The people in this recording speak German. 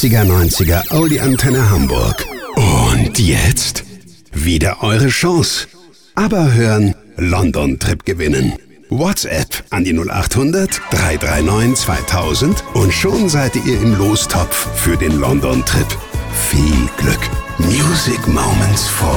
80er, 90er Oldie-Antenne Hamburg. Und jetzt wieder eure Chance. Aber hören, London-Trip gewinnen. WhatsApp an die 0800 339 2000 und schon seid ihr im Lostopf für den London-Trip. Viel Glück. Music Moments for